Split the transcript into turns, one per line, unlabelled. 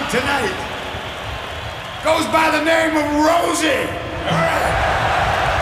tonight goes by the name of Rosie. All right.